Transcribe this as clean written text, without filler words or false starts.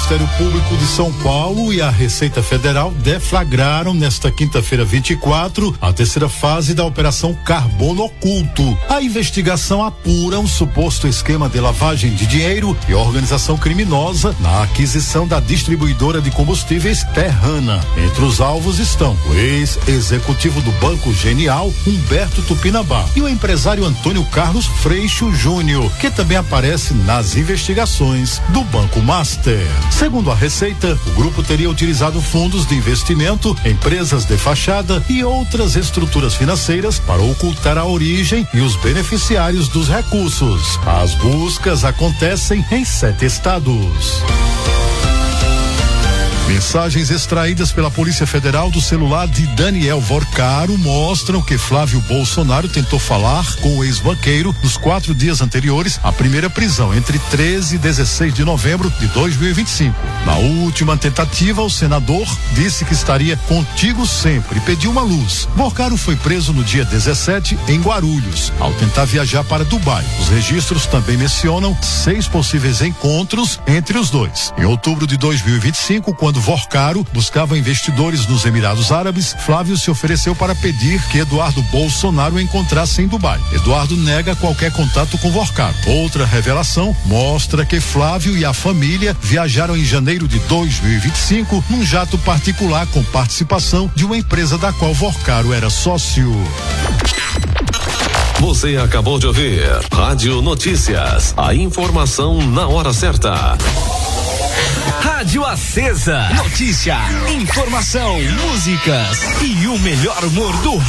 Ministério Público de São Paulo e a Receita Federal deflagraram nesta quinta-feira 24 a terceira fase da Operação Carbono Oculto. A investigação apura um suposto esquema de lavagem de dinheiro e organização criminosa na aquisição da distribuidora de combustíveis Terrana. Entre os alvos estão o ex-executivo do Banco Genial, Humberto Tupinambá, e o empresário Antônio Carlos Freixo Júnior, que também aparece nas investigações do Banco Master. Segundo a Receita, o grupo teria utilizado fundos de investimento, empresas de fachada e outras estruturas financeiras para ocultar a origem e os beneficiários dos recursos. As buscas acontecem em 7 estados. Mensagens extraídas pela Polícia Federal do celular de Daniel Vorcaro mostram que Flávio Bolsonaro tentou falar com o ex-banqueiro nos 4 dias anteriores à primeira prisão, entre 13 e 16 de novembro de 2025. Na última tentativa, o senador disse que estaria contigo sempre e pediu uma luz. Vorcaro foi preso no dia 17 em Guarulhos, ao tentar viajar para Dubai. Os registros também mencionam 6 possíveis encontros entre os dois. Em outubro de 2025, quando Vorcaro buscava investidores nos Emirados Árabes, Flávio se ofereceu para pedir que Eduardo Bolsonaro o encontrasse em Dubai. Eduardo nega qualquer contato com Vorcaro. Outra revelação mostra que Flávio e a família viajaram em janeiro de 2025 num jato particular com participação de uma empresa da qual Vorcaro era sócio. Você acabou de ouvir Rádio Notícias, a informação na hora certa. Rádio Acesa. Notícia, informação, músicas e o melhor humor do